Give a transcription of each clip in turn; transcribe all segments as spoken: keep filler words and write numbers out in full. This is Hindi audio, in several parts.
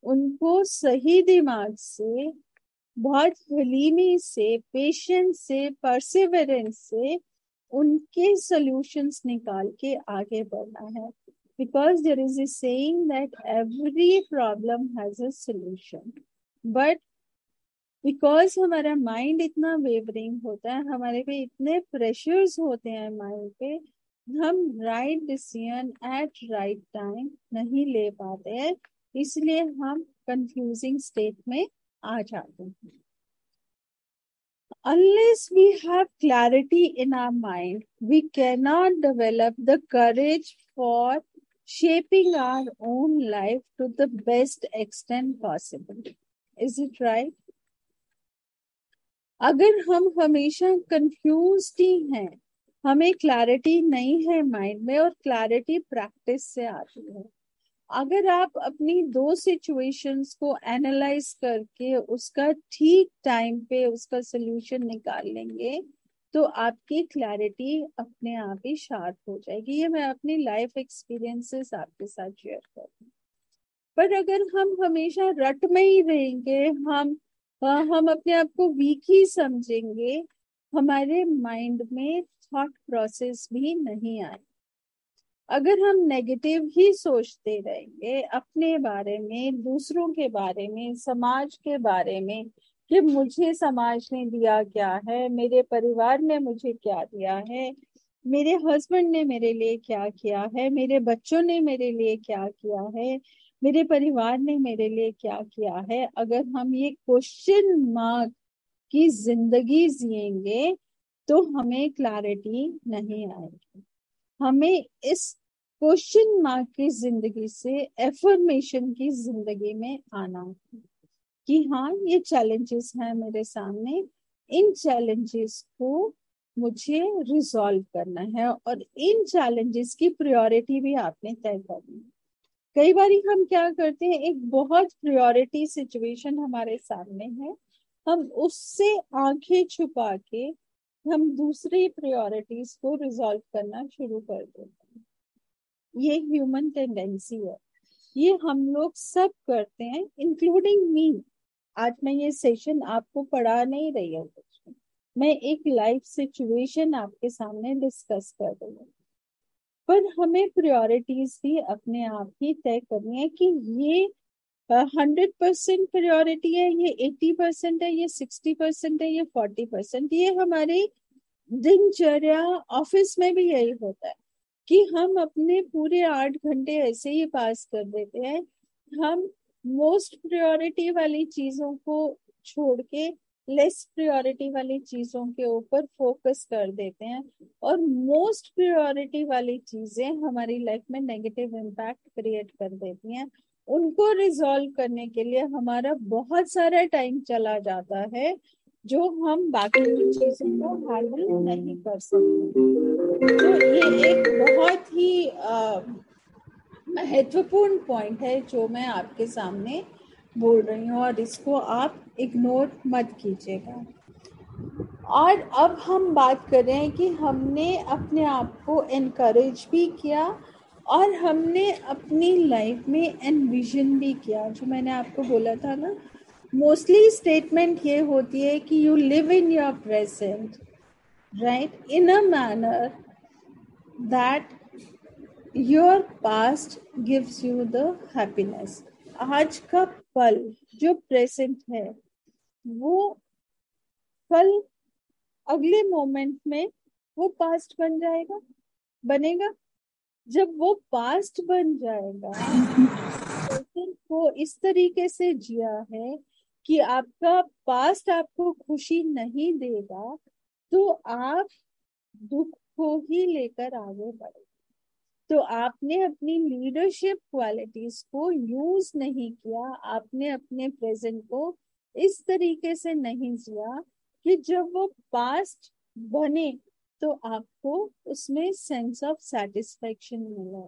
उनको सही दिमाग से, बहुत हलीमी से, पेशेंस से, परसिवरेंस से उनके सॉल्यूशंस निकाल के आगे बढ़ना है. Because there is a saying that every problem has a solution. But because हमारा माइंड इतना वेवरिंग होता है, हमारे पे इतने प्रेशर्स होते हैं माइंड पे, हम right decision at right time नहीं ले पाते हैं. इसलिए हम कंफ्यूजिंग स्टेट में आ जाते हैं. Unless we have clarity in our mind, we cannot develop the courage for shaping our own life to the best extent possible. Is it right? अगर हम हमेशा कंफ्यूज्ड ही हैं, हमें क्लैरिटी नहीं है माइंड में, और क्लैरिटी प्रैक्टिस से आती है. अगर आप अपनी दो सिचुएशंस को एनालाइज करके उसका ठीक टाइम पे उसका सोल्यूशन निकाल लेंगे, तो आपकी क्लैरिटी अपने आप ही शार्प हो जाएगी. ये मैं अपनी लाइफ एक्सपीरियंसेस आपके साथ शेयर कर रही हूँ. पर अगर हम हमेशा रट में ही रहेंगे, हम हम अपने आप को वीक ही समझेंगे, हमारे माइंड में थॉट प्रोसेस भी नहीं आए. अगर हम नेगेटिव ही सोचते रहेंगे अपने बारे में, दूसरों के बारे में, समाज के बारे में, कि मुझे समाज ने दिया क्या है, मेरे परिवार ने मुझे क्या दिया है, मेरे हस्बैंड ने मेरे लिए क्या किया है, मेरे बच्चों ने मेरे लिए क्या किया है, मेरे परिवार ने मेरे लिए क्या किया है, अगर हम ये क्वेश्चन मार्क की जिंदगी जिएंगे तो हमें क्लैरिटी नहीं आएगी. हमें इस क्वेश्चन मार्क की जिंदगी से एफर्मेशन की जिंदगी में आना है कि हाँ, ये चैलेंजेस हैं मेरे सामने, इन चैलेंजेस को मुझे रिजॉल्व करना है, और इन चैलेंजेस की प्रायोरिटी भी आपने तय करनी है. कई बार हम क्या करते हैं, एक बहुत प्रायोरिटी सिचुएशन हमारे सामने है, हम उससे आंखें छुपा के हम दूसरी प्रायोरिटीज को रिजॉल्व करना शुरू कर देते हैं. ये ह्यूमन टेंडेंसी है, ये हम लोग सब करते हैं, इंक्लूडिंग मी. आज मैं ये सेशन आपको पढ़ा नहीं रही हूँ, मैं एक लाइफ सिचुएशन आपके सामने डिस्कस कर रही हूँ. पर हमें प्रायोरिटीज भी अपने आप ही तय करनी है कि ये हंड्रेड परसेंट प्रायोरिटी है, ये एटी परसेंट है, ये सिक्सटी परसेंट है, ये फोर्टी परसेंट. ये हमारी दिनचर्या ऑफिस में भी यही होता है कि हम अपने पूरे आठ घंटे ऐसे ही पास कर देते हैं. हम मोस्ट प्रायोरिटी वाली चीजों को छोड़ के लेस प्रायोरिटी वाली चीजों के ऊपर फोकस कर देते हैं, और मोस्ट प्रायोरिटी वाली चीजें हमारी लाइफ में नेगेटिव इम्पैक्ट क्रिएट कर देती हैं. उनको रिजॉल्व करने के लिए हमारा बहुत सारा टाइम चला जाता है, जो हम बाकी की चीजों को हैंडल नहीं कर सकते. तो ये एक बहुत ही महत्वपूर्ण पॉइंट है जो मैं आपके सामने बोल रही हूँ, और इसको आप इग्नोर मत कीजिएगा. और अब हम बात कर रहे हैं कि हमने अपने आप को एनकरेज भी किया, और हमने अपनी लाइफ में एनविजन भी किया. जो मैंने आपको बोला था ना, मोस्टली स्टेटमेंट ये होती है कि you live in your present, right, in a manner that your past gives you the happiness. आज का पल जो प्रेजेंट है, वो कल अगले मोमेंट में वो पास्ट बन जाएगा, बनेगा. जब वो पास्ट बन जाएगा, प्रेजेंट को इस तरीके से जिया है कि आपका पास्ट आपको खुशी नहीं देगा, तो आप दुख को ही लेकर आगे बढ़े. तो आपने अपनी लीडरशिप क्वालिटीज को यूज नहीं किया, आपने अपने प्रेजेंट को इस तरीके से नहीं जिया कि जब वो पास्ट बने तो आपको उसमें सेंस ऑफ सेटिस्फेक्शन मिले,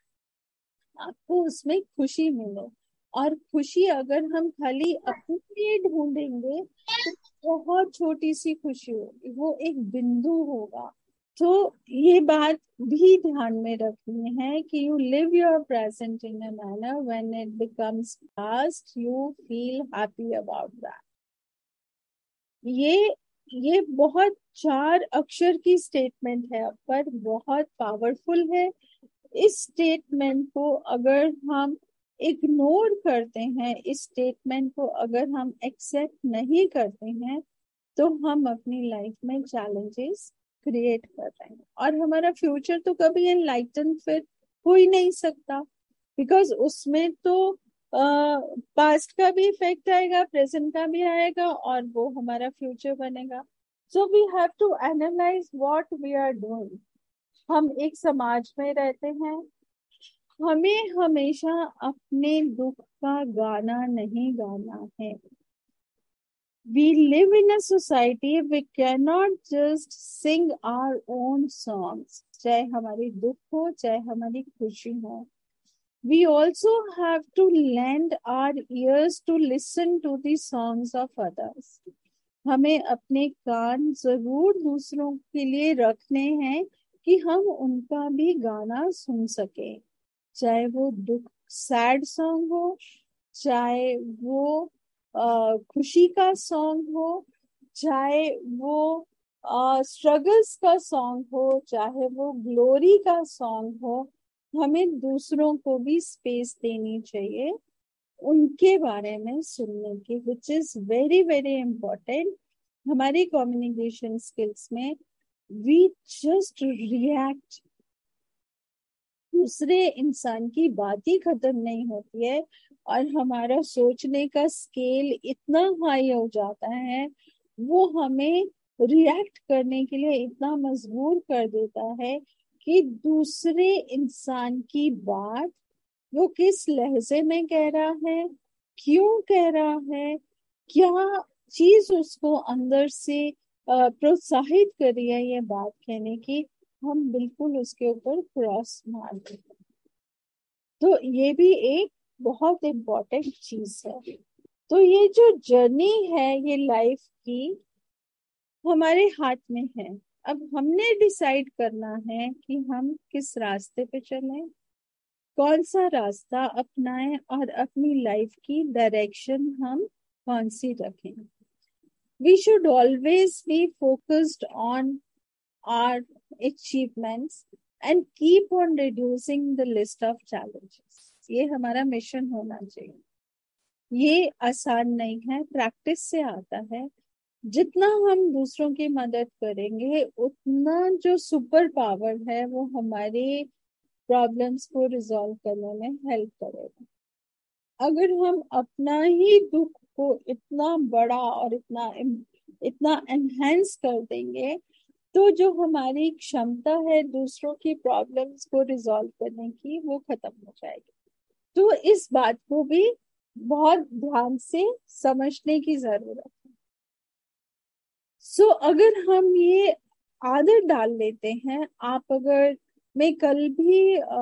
आपको उसमें खुशी मिले. और खुशी अगर हम खाली अपने लिए ढूंढेंगे तो बहुत छोटी सी खुशी होगी, वो एक बिंदु होगा, तो ये बात भी ध्यान में रखनी है कि you live your present in a manner when it becomes past you feel happy about that. ये ये बहुत चार अक्षर की स्टेटमेंट है पर बहुत पावरफुल है। इस स्टेटमेंट को अगर हम इग्नोर करते हैं, इस स्टेटमेंट को अगर हम एक्सेप्ट नहीं करते हैं, तो हम अपनी लाइफ में चैलेंजेस क्रिएट कर रहे हैं और हमारा फ्यूचर तो कभी एनलाइटन फिर हो ही नहीं सकता, बिकॉज उसमें तो पास्ट का भी इफेक्ट आएगा, प्रेजेंट का भी आएगा और वो हमारा फ्यूचर बनेगा। So we have to analyse what we are doing. हम एक समाज में रहते हैं, हमें हमेशा अपने दुख का गाना नहीं गाना है। We live in a society, we cannot just sing our own songs, चाहे हमारी दुख हो चाहे हमारी खुशी हो। We also have to lend our ears to listen to the songs of others. हमें अपने कान जरूर दूसरों के लिए रखने हैं कि हम उनका भी गाना सुन सके, चाहे वो दुख सैड सॉन्ग हो, चाहे वो आ, खुशी का सॉन्ग हो, चाहे वो स्ट्रगल्स का सॉन्ग हो, चाहे वो ग्लोरी का सॉन्ग हो। हमें दूसरों को भी स्पेस देनी चाहिए उनके बारे में सुनने की, which is very very important. हमारी कम्युनिकेशन स्किल्स में वी जस्ट रिएक्ट, दूसरे इंसान की बात ही खत्म नहीं होती है और हमारा सोचने का स्केल इतना हाई हो जाता है, वो हमें रिएक्ट करने के लिए इतना मजबूर कर देता है कि दूसरे इंसान की बात वो किस लहजे में कह रहा है, क्यों कह रहा है, क्या चीज उसको अंदर से प्रोत्साहित कर रही है ये बात कहने की, हम बिल्कुल उसके ऊपर क्रॉस मार देते हैं। तो ये भी एक बहुत इम्पोर्टेंट चीज है। तो ये जो जर्नी है ये लाइफ की हमारे हाथ में है। अब हमने डिसाइड करना है कि हम किस रास्ते पे चलें, कौन सा रास्ता अपनाएं और अपनी लाइफ की डायरेक्शन हम कौन सी रखें। We should always be focused on our achievements and keep on reducing the list of challenges. ये हमारा मिशन होना चाहिए। ये आसान नहीं है, प्रैक्टिस से आता है। जितना हम दूसरों की मदद करेंगे उतना जो सुपर पावर है वो हमारे प्रॉब्लम्स को रिजॉल्व करने में हेल्प करेगा। अगर हम अपना ही दुख को इतना बड़ा और इतना इतना एनहेंस कर देंगे तो जो हमारी क्षमता है दूसरों की प्रॉब्लम्स को रिजॉल्व करने की वो खत्म हो जाएगी। तो इस बात को भी बहुत ध्यान से समझने की जरूरत है। सो so, अगर हम ये आदत डाल लेते हैं, आप अगर, मैं कल भी आ,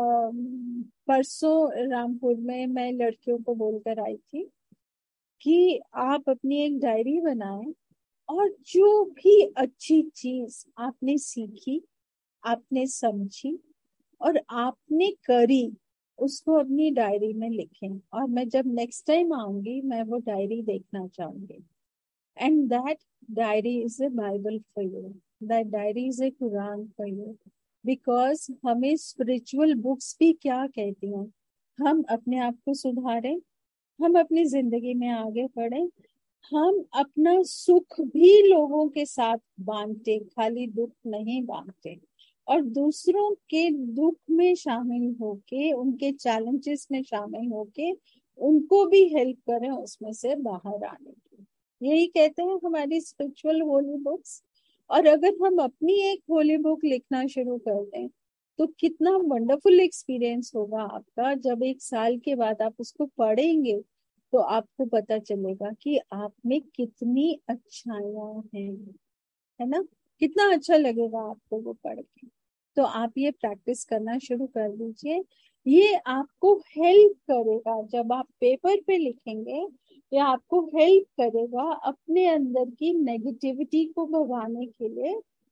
परसों रामपुर में मैं लड़कियों को बोलकर आई थी कि आप अपनी एक डायरी बनाएं और जो भी अच्छी चीज आपने सीखी, आपने समझी और आपने करी उसको अपनी डायरी में लिखें। और मैं जब नेक्स्ट टाइम आऊंगी मैं वो डायरी देखना चाहूंगी। And that diary is a Bible for you, that diary is a Quran for you. Because हमें स्पिरिचुअल बुक्स भी क्या कहती हैं, हम अपने आप को सुधारें, हम अपनी जिंदगी में आगे बढ़े, हम अपना सुख भी लोगों के साथ बांटे, खाली दुख नहीं बांटे, और दूसरों के दुख में शामिल होके, उनके चैलेंजेस में शामिल होके उनको भी हेल्प करें उसमें से बाहर आने की। यही कहते हैं हमारी स्पिरिचुअल होली बुक्स। और अगर हम अपनी एक होली बुक लिखना शुरू कर दें तो कितना वंडरफुल एक्सपीरियंस होगा आपका। जब एक साल के बाद आप उसको पढ़ेंगे तो आपको पता चलेगा कि आप में कितनी अच्छाइयां हैं, है ना। कितना अच्छा लगेगा आपको वो पढ़ के। तो आप ये प्रैक्टिस करना शुरू कर दीजिए। ये आपको हेल्प करेगा, जब आप पेपर पे लिखेंगे ये आपको हेल्प करेगा अपने अंदर की नेगेटिविटी को भगाने के लिए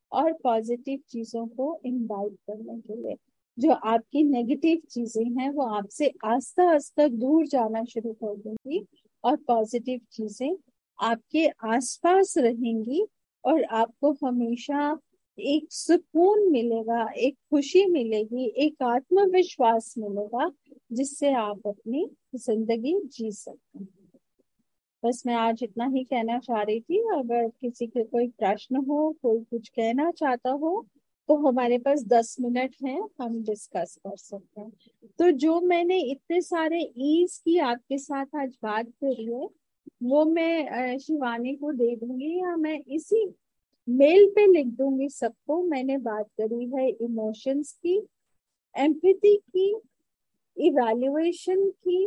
और पॉजिटिव चीजों को इनवाइट करने के लिए। जो आपकी नेगेटिव चीजें हैं वो आपसे आस्ता आस्ता दूर जाना शुरू कर देंगी और पॉजिटिव चीजें आपके आसपास रहेंगी और आपको हमेशा एक सुकून मिलेगा, एक खुशी मिलेगी, एक आत्मविश्वास मिलेगा जिससे आप अपनी जिंदगी जी सकते हैं। बस मैं आज इतना ही कहना चाह रही थी। अगर किसी के कोई प्रश्न हो, कोई कुछ कहना चाहता हो, तो हमारे पास दस मिनट हैं, हम डिस्कस कर सकते हैं। तो जो मैंने इतने सारे ईज की आपके साथ आज बात करी है वो मैं अ, शिवानी को दे दूंगी या मैं इसी मेल पे लिख दूंगी सबको। मैंने बात करी है इमोशंस की, एम्पैथी की, इवैल्यूएशन की,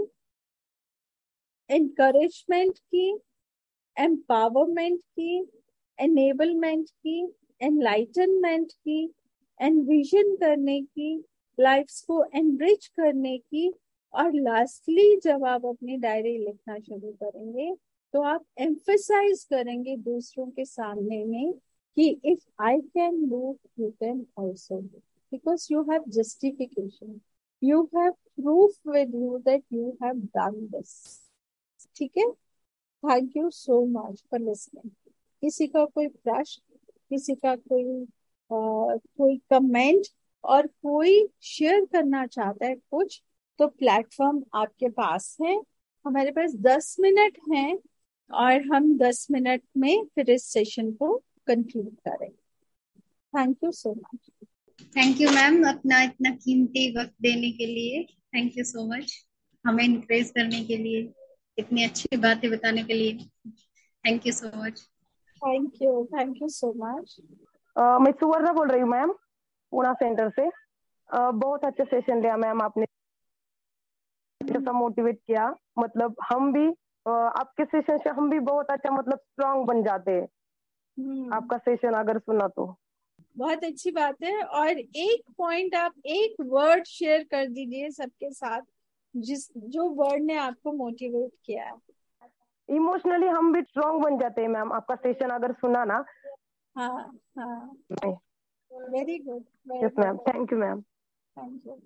एनकरेजमेंट की, एम्पावरमेंट की, एनेबलमेंट की, एनलाइटनमेंट की, एनविजन करने की, लाइफ्स को एनरिच करने की, और लास्टली जब आप अपनी डायरी लिखना शुरू करेंगे तो आप एम्फसाइज करेंगे दूसरों के सामने में कि if I can do you can also do, because you have justification, you have proof with you that you have done this. ठीक है। Thank you so much for listening. किसी का कोई प्रश्न, किसी का कोई अ, कोई कमेंट और कोई शेयर करना चाहता है कुछ, तो प्लेटफॉर्म आपके पास है। हमारे पास दस मिनट हैं और हम दस मिनट में फिर इस सेशन को कंक्लूड करेंगे। Thank you so much. Thank you ma'am, अपना इतना कीमती वक्त देने के लिए। थैंक यू सो मच, हमें इनकरेज करने के लिए, इतनी अच्छी बातें बताने के लिए। Thank you so much. Thank you, thank you so much. मैं सुवर्णा बोल रही हूँ मैम, पूना सेंटर से। uh, बहुत अच्छा सेशन लिया मैम आपने, जैसा मोटिवेट किया। मतलब हम भी uh, आपके सेशन से हम भी बहुत अच्छा मतलब स्ट्रांग बन जाते हैं। हम्म, आपका सेशन अगर सुना तो बहुत अच्छी बात है। और एक पॉइंट, आप एक वर्ड शेयर कर दीजिए सबके साथ, जिस जो वर्ड ने आपको मोटिवेट किया है। इमोशनली हम भी स्ट्रांग बन जाते हैं मैम, आपका सेशन अगर सुना ना। हाँ हाँ, very good, yes very ma'am, good, thank you ma'am. Thank you.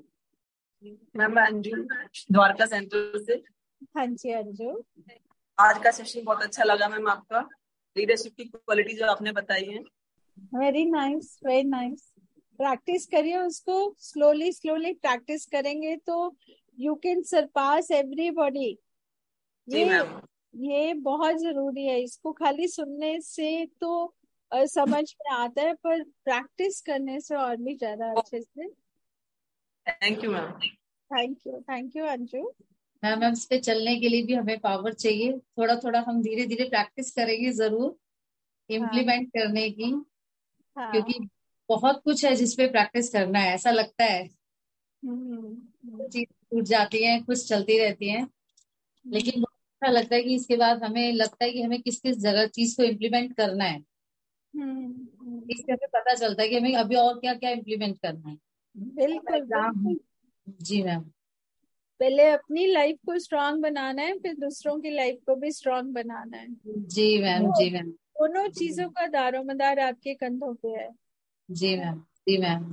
Ma'am मैं अंजू, द्वारका सेंटर से। हाँ जी अंजू। आज का सेशन बहुत अच्छा लगा मैम, आपका लीडरशिप की क्वालिटी जो आपने बताई है। Very nice, very nice. Practice करिए उसको, स्लोली स्लोली प्रैक्टिस करेंगे तो यू कैन सरपास एवरीबॉडी। जी ये मैम। ये बहुत जरूरी है। इसको खाली सुनने से तो अ, समझ में आता है, पर प्रैक्टिस करने से और भी ज्यादा अच्छे से। Thank you ma'am. Thank you, thank you Anju. Ma'am ma'am इस पे चलने के लिए भी हमें पावर चाहिए। थोड़ा थोड़ा हम धीरे धीरे प्रैक्टिस करेंगे जरूर हाँ इम्प्लीमेंट करने की, हाँ। क्योंकि बहुत कुछ है जिसपे प्रैक्टिस करना है। ऐसा लगता है हम्म हम्म, चीज टूट जाती है, कुछ चलती रहती है, हम्म, लेकिन बहुत अच्छा लगता है कि इसके बाद हमें लगता है कि हमें किस किस जगह चीज को इम्प्लीमेंट करना है। हम्म, हम्म। इससे हमें पता चलता है कि हमें अभी और क्या क्या इम्प्लीमेंट करना है। बिल्कुल एग्जाम। बिल्कुल। जी मैम। पहले अपनी लाइफ को स्ट्रांग बनाना है, फिर दूसरों की लाइफ को भी स्ट्रांग बनाना है। जी मैम। तो जी मैम। दोनों चीजों का दारोमदार आपके कंधों पे है। जी ma'am. Ji ma'am.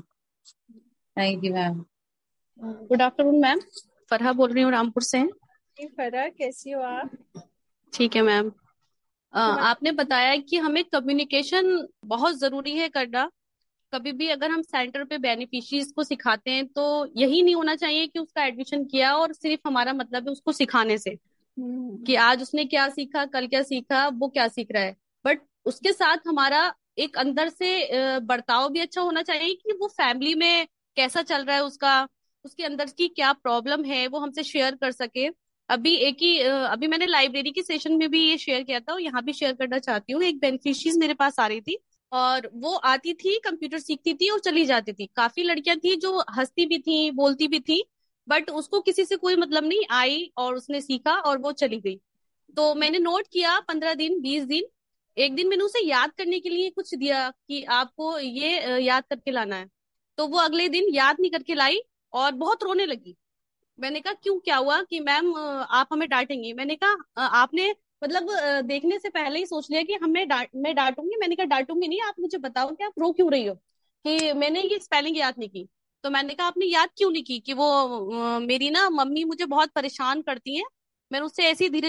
Thank you ma'am. Good afternoon ma'am, Farha बोल रही हूँ रामपुर से। जी फरा, कैसी हो आप? ठीक है मैम। अ, तुम्हारा आपने बताया कि हमें कम्युनिकेशन बहुत जरूरी है करना। कभी भी अगर हम सेंटर पे बेनिफिशियरीज को सिखाते हैं तो यही नहीं होना चाहिए कि उसका एडमिशन किया और सिर्फ हमारा मतलब है उसको सिखाने से, हम्म कि आज उसने क्या सीखा, कल क्या सीखा, वो क्या सीख रहा है। बट उसके साथ हमारा एक अंदर से अ, बर्ताव भी अच्छा होना चाहिए कि वो फैमिली में कैसा चल रहा है उसका, उसके अंदर की क्या प्रॉब्लम है वो हमसे शेयर कर सके। अभी एक ही अ, अभी मैंने लाइब्रेरी की सेशन में भी ये शेयर किया था और यहाँ भी शेयर करना चाहती हूँ। एक बेनिफिशियरी मेरे पास आ रही थी और वो आती थी, कंप्यूटर सीखती थी और चली जाती थी। काफी लड़कियां थी जो हंसती भी थी, बोलती भी थी, बट उसको किसी से कोई मतलब नहीं, आई और उसने सीखा और वो चली गई। तो मैंने नोट किया, पंद्रह दिन, बीस दिन, एक दिन मैंने उसे याद करने के लिए कुछ दिया कि आपको ये अ, याद करके लाना है। तो वो अगले दिन याद नहीं करके लाई और बहुत रोने लगी। मैंने कहा क्यों, क्या हुआ? कि मैम अ, आप हमें डांटेंगी। मैंने कहा "अ, आपने मतलब अ, देखने से पहले ही सोच लिया कि हमें डांट मैं डांटूंगी। मैंने कहा डांटूंगी नहीं, आप मुझे बताओ कि आप रो क्यों रही हो, कि मैंने ये स्पेलिंग याद नहीं की। तो मैंने कहा आपने याद क्यों नहीं की, कि वो अ, मेरी ना मम्मी मुझे बहुत परेशान करती हैं, मैंने उससे ऐसी धीरे